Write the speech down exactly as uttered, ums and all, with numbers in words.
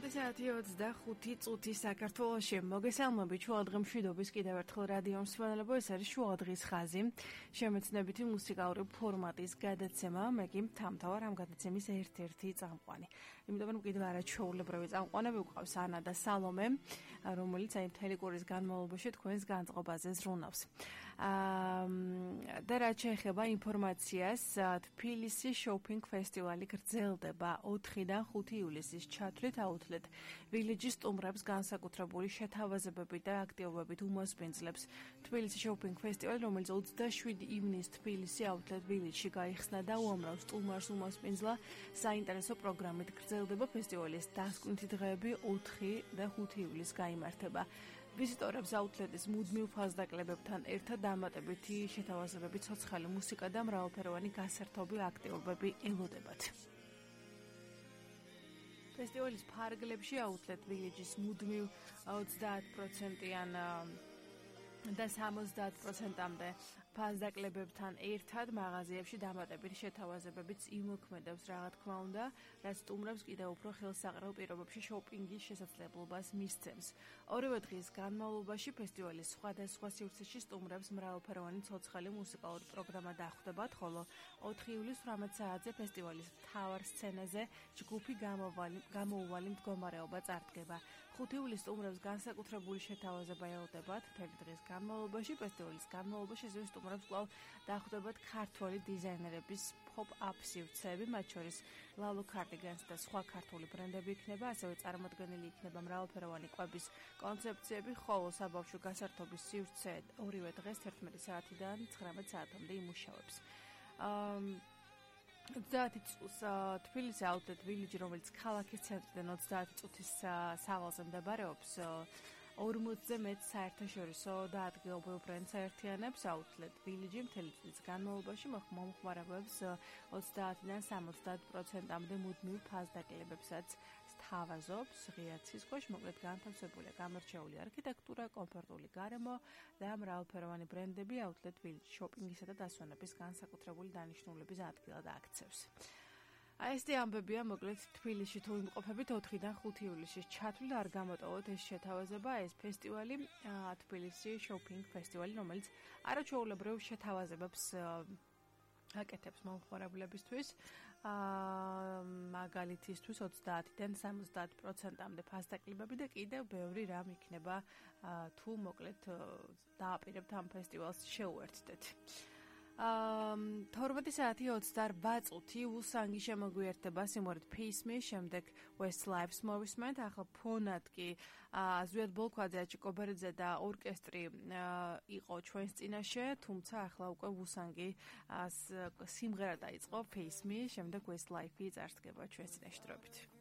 თორმეტი საათი ოცდახუთი წუთი საქართველოში. მოგესალმებით შუადღე მშვიდობის კიდევ ერთხელ რადიო მსმენელებო, ეს არის შუადღის ხაზი. შემეცნებითი მუსიკალური ფორმატის გადაცემა, მე კი თამთავარ ამ გადაცემის ერთ-ერთი წამყვანი. იმიტომ რომ კიდევ არაჩვეულებრივი წამყვანები გვყავს ანა და სალომე, რომელიც აი მთელი კვირის განმავლობაში თქვენს განწყობაზე ზრუნავს. აა და რაც შეეხება ინფორმაციას, თბილისი შოპინგ ფესტივალი გრძელდება ოთხიდან ხუთი ივლისის ჩათვლით აუთლეტ Village სტუმრებს განსაკუთრებული შეთავაზებებით და აქტივობებით უმასპინძლებს თბილისი შოპინგ ფესტივალი, რომელიც ოცდაშვიდი ივნისს თბილისი აუთლეტ Village-ში გაიხსნა და უამრავ სტუმარს უმასპინძლა საინტერესო პროგრამით. გრძელდება ფესტივალის დასკვნითი დღეები ოთხი და ხუთი ივლისს გაიმართება. ვიზიტორებს აუთლეტის მუდმივ ფასდაკლებებთან ერთად დამატებითი შეთავაზებები, ცოცხალი მუსიკა და მრავალფეროვანი გასართობი აქტივობები ელოდებათ. ფესტივალის ფარგლებში აუთლეტ Village-ის მუდმივ ოცდაათ პროცენტიან და სამოცდაათ პროცენტამდე ფასდაკლებებთან ერთად მაღაზიებში დამატებითი შეთავაზებებიც იმოქმედებს, რა თქმა უნდა, რაც სტუმრებს კიდევ უფრო ხელსაყრელ პირობებში შოპინგის შესაძლებლობას მისცემს. ორივე დღის განმავლობაში ფესტივალის სხვადასხვა სივრცეში სტუმრებს მრავალფეროვანი ცოცხალი მუსიკალური პროგრამა დახვდებათ, ხოლო ოთხი ივლისს თვრამეტ საათზე ფესტივალის მთავარ სცენაზე ჯგუფი გამოუვალი მდგომარეობა წარდგება. ხუთი ივლისს სტუმრებს განსაკუთრებული შეთავაზება ელოდებათ. მთელი დღის განმავლობაში ფესტივალის განმავლობაში ასევე სტუმრებს კვლავ დახვდებათ ქართველი დიზაინერების pop-up სივრცეები, მათ შორის Lalo Cardigans და სხვა ქართული ბრენდები იქნება, ასევე წარმოდგენილი იქნება მრავალფეროვანი კვების კონცეფციები, ხოლო საბავშვო გასართობის სივრცე ორივე დღეს თერთმეტი საათიდან ცხრამეტ საათამდე იმუშავებს. ოცდაათი წუთს თბილისი აუთლეტ Village, რომელიც ქალაქის ცენტრიდან ოცდაათი წუთის სავალზე მდებარეობს, ორმოცზე მეტ საერთაშორისო და ადგილობრივ ბრენდს აერთიანებს. აუთლეტ Village მთელი წლის განმავლობაში მომხმარებლებს ოცდაათიდან სამოცდაათ პროცენტამდე მუდმივ ფასდაკლებებსაც სთავაზობს. ღია ცის ქვეშ მოკლედ განთავსებულია გამორჩეული არქიტექტურა, კომფორტული გარემო და მრავალფეროვანი ბრენდები აუთლეტ Village შოპინგისა და დასვენების განსაკუთრებული დანიშნულების ადგილად აქცევს. აი ესეთი ამბებია მოკლედ თბილისში თუ იმყოფებით ოთხიდან ხუთი ივლისის ჩათვლით არ გამოტოვოთ ეს შეთავაზება, ეს ფესტივალი, თბილისი შოპინგ ფესტივალი, რომელიც არაჩვეულებრივ შეთავაზებებს აკეთებს მომხმარებლებისთვის, მაგალითისთვის ოცდაათიდან სამოცდაათ პროცენტამდე ფასდაკლებები და კიდევ ბევრი რამ იქნება თუ მოკლედ დააპირებთ ამ ფესტივალს შეუერთდეთ. თორმეტი საათი ოცდარბა წუთი უსანგი შემოგვიერთდება სიმღერით Face Me, შემდეგ Westlife's მოვისმენთ, ახლა ფონად კი ზვიად ბოლქვაძე, აჭიკო ბერძე და ორკესტრი იყო ჩვენს წინაშე, თუმცა ახლა უკვე უსანგი სიმღერა დაიწყო Face Me, შემდეგ Westlife-ი წარსდგება ჩვენს წინაშე დროებით.